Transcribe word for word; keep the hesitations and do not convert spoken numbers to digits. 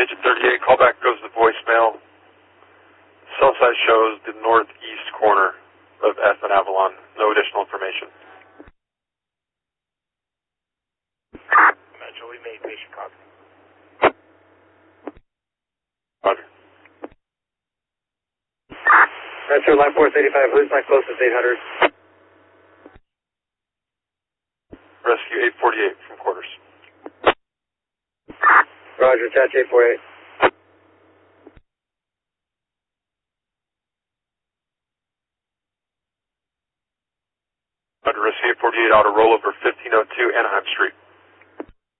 Agent thirty-eight, callback goes to voicemail. Cell site shows the northeast corner of F and Avalon. No additional information. Metro, we made patient copy. Roger. Metro, line force eighty-five, who's my closest eight hundred? Rescue eight forty-eight from quarters. Roger, attach eight forty-eight. Roger, Rescue eight forty-eight, out of rollover fifteen oh two Anaheim Street.